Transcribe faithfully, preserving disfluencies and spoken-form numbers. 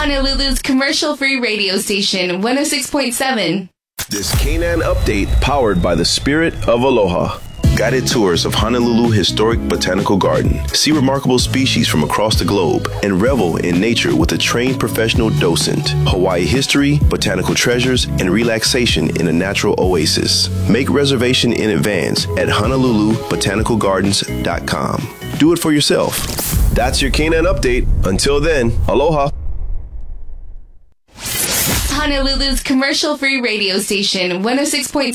Honolulu's commercial-free radio station, one oh six point seven. This Canaan Update, powered by the Spirit of Aloha. Guided tours of Honolulu Historic Botanical Garden. See remarkable species from across the globe and revel in nature with a trained professional docent. Hawaii history, botanical treasures, and relaxation in a natural oasis. Make reservation in advance at honolulu botanical gardens dot com. Do it for yourself. That's your Canaan Update. Until then, aloha. Honolulu's commercial-free radio station, one oh six point seven.